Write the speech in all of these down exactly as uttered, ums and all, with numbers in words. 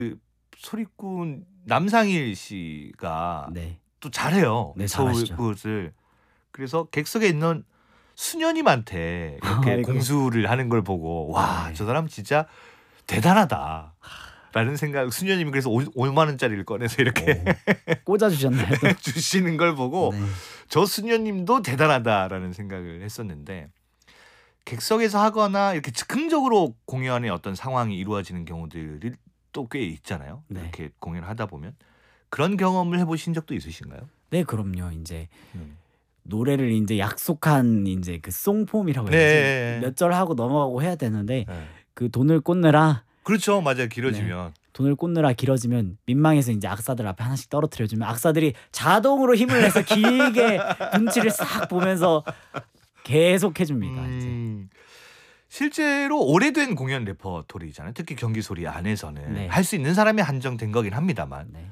그 소리꾼 남상일 씨가 네. 또 잘해요. 네, 잘하시죠. 서울굿을. 그래서 객석에 있는 수녀님한테 이렇게 아이고. 공수를 하는 걸 보고 와, 네. 저 사람 진짜 대단하다. 라는 생각. 수녀님이 그래서 오만 원짜리를 꺼내서 이렇게 꽂아 주셨나요? 주시는 걸 보고 네. 저 수녀님도 대단하다라는 생각을 했었는데, 객석에서 하거나 이렇게 즉흥적으로 공연의 어떤 상황이 이루어지는 경우들이 또 꽤 있잖아요. 네. 이렇게 공연을 하다 보면 그런 경험을 해보신 적도 있으신가요? 네, 그럼요. 이제 음. 노래를 이제 약속한 이제 그 송폼이라고 네. 해야지 몇 절 하고 넘어가고 해야 되는데 네. 그 돈을 꽂느라 그렇죠, 맞아요. 길어지면 돈을 꽂느라 길어지면 민망해서 이제 악사들 앞에 하나씩 떨어뜨려주면 악사들이 자동으로 힘을 내서 길게 눈치를 싹 보면서 계속 해줍니다. 이제. 음, 실제로 오래된 공연 레퍼토리잖아요. 특히 경기 소리 안에서는 네. 할 수 있는 사람이 한정된 거긴 합니다만 네.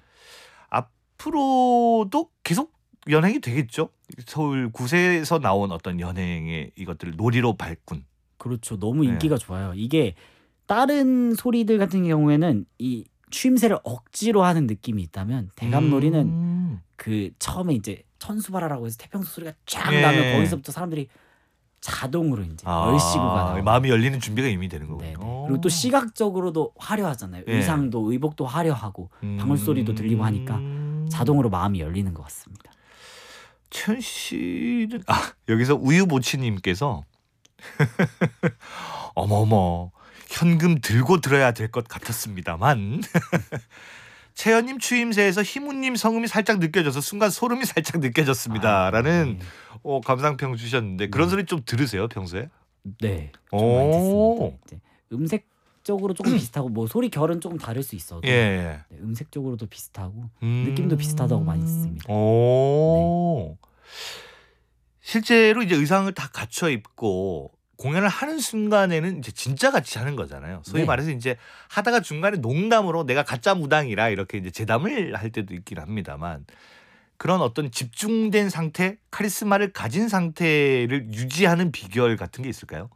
앞으로도 계속 연행이 되겠죠. 서울 구세에서 나온 어떤 연행의 이것들을 놀이로 발군. 그렇죠. 너무 네. 인기가 좋아요. 이게 다른 소리들 같은 경우에는 이 추임새를 억지로 하는 느낌이 있다면 대감놀이는 음. 그 처음에 이제 천수바라라고 해서 태평소 소리가 쫙 예. 나면 거기서부터 사람들이 자동으로 이제 아, 얼씨구가 나와요. 마음이 열리는 준비가 이미 되는 거군요. 네, 네. 그리고 또 시각적으로도 화려하잖아요. 예. 의상도 의복도 화려하고 방울소리도 들리고 하니까 음. 자동으로 마음이 열리는 것 같습니다. 최현 씨는 아, 여기서 우유모치님께서 어머머, 현금 들고 들어야 될 것 같았습니다만 채연님 추임새에서 희무님 성음이 살짝 느껴져서 순간 소름이 살짝 느껴졌습니다라는 아, 네. 어, 감상평 주셨는데 그런 네. 소리 좀 들으세요 평소에? 네, 좀 많이 오. 듣습니다. 이제 음색적으로 조금 비슷하고 뭐 소리 결은 조금 다를 수 있어도 예. 네, 음색적으로도 비슷하고 음. 느낌도 비슷하다고 많이 듣습니다. 오. 실제로 이제 의상을 다 갖춰 입고 공연을 하는 순간에는 이제 진짜 같이 하는 거잖아요. 소위 네. 말해서 이제 하다가 중간에 농담으로 내가 가짜 무당이라 이렇게 이제 재담을 할 때도 있긴 합니다만, 그런 어떤 집중된 상태, 카리스마를 가진 상태를 유지하는 비결 같은 게 있을까요?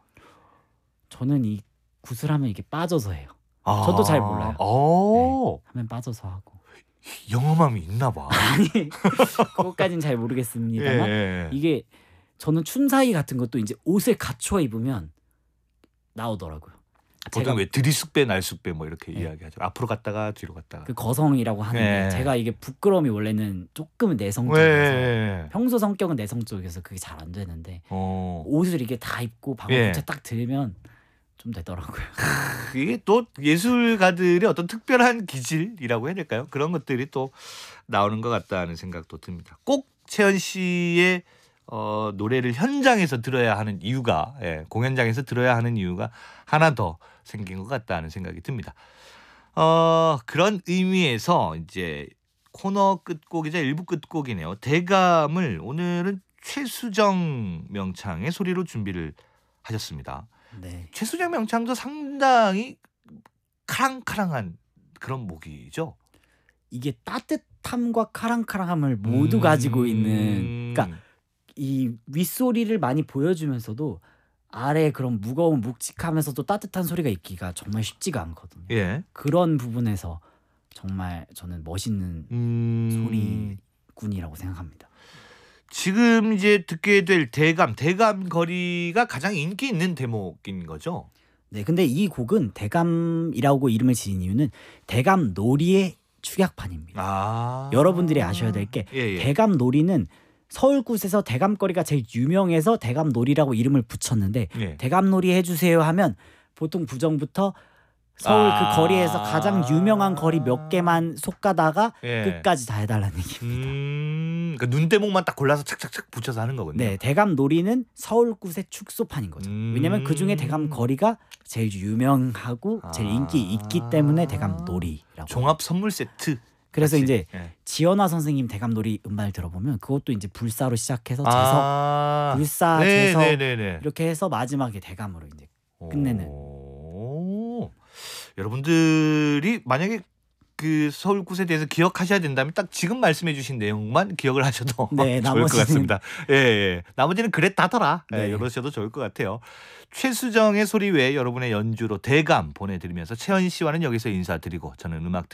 저는 이 구슬하면 이게 빠져서 해요. 아. 저도 잘 몰라요. 오. 네, 하면 빠져서 하고. 영험함이 있나 봐. 아니 그것까진 잘 모르겠습니다만 예. 이게 저는 춘사위 같은 것도 이제 옷을 갖춰 입으면 나오더라고요. 보통 제가 왜 들이숙배 날숙배 뭐 이렇게 네. 이야기하죠. 앞으로 갔다가 뒤로 갔다가. 그 거성이라고 하는데 네. 제가 이게 부끄러움이 원래는 조금은 내성적이어서 네. 평소 성격은 내성적이어서 그게 잘 안 되는데 어. 옷을 이게 다 입고 방울토 예. 딱 들면 좀 되더라고요. 이게 또 예술가들의 어떤 특별한 기질이라고 해야 될까요? 그런 것들이 또 나오는 것 같다는 생각도 듭니다. 꼭 채연 씨의 어, 노래를 현장에서 들어야 하는 이유가, 예, 공연장에서 들어야 하는 이유가 하나 더 생긴 것 같다는 생각이 듭니다. 어, 그런 의미에서 이제 코너 끝곡이자 일부 끝곡이네요. 대감을 오늘은 최수정 명창의 소리로 준비를 하셨습니다. 네. 최수정 명창도 상당히 카랑카랑한 그런 목이죠. 이게 따뜻함과 카랑카랑함을 모두 가지고 있는, 그러니까 이 윗소리를 많이 보여주면서도 아래 그런 무거운 묵직하면서도 따뜻한 소리가 있기가 정말 쉽지가 않거든요. 예. 그런 부분에서 정말 저는 멋있는 음... 소리꾼이라고 생각합니다. 지금 이제 듣게 될 대감, 대감 거리가 가장 인기 있는 대목인 거죠? 네, 근데 이 곡은 대감이라고 이름을 지은 이유는 대감 놀이의 축약판입니다. 아... 여러분들이 아셔야 될 게 예, 예. 대감 놀이는 서울굿에서 대감거리가 제일 유명해서 대감놀이라고 이름을 붙였는데 예. 대감놀이 해주세요 하면 보통 부정부터 서울 아... 그 거리에서 가장 유명한 거리 몇 개만 속가다가 예. 끝까지 다 해달라는 얘기입니다. 음... 그 눈대목만 딱 골라서 착착착 붙여서 하는 거군요. 네, 대감놀이는 서울굿의 축소판인 거죠. 음... 왜냐면 그 중에 대감거리가 제일 유명하고 제일 인기 있기 때문에 대감놀이라고. 종합 선물 세트. 그래서 같이. 이제 예. 지연아 선생님 대감놀이 음반을 들어보면 그것도 이제 불사로 시작해서 재석, 아... 불사, 네, 재석 네, 네, 네. 이렇게 해서 마지막에 대감으로 이제 끝내는. 오... 여러분들이 만약에 그 서울굿에 대해서 기억하셔야 된다면 딱 지금 말씀해주신 내용만 기억을 하셔도 네, 좋을 것 나머지는- 같습니다. 예, 예. 나머지는 그랬다더라. 예, 네. 이러셔도 좋을 것 같아요. 최수정의 소리 외에 여러분의 연주로 대감 보내드리면서 채연 씨와는 여기서 인사드리고 저는 음악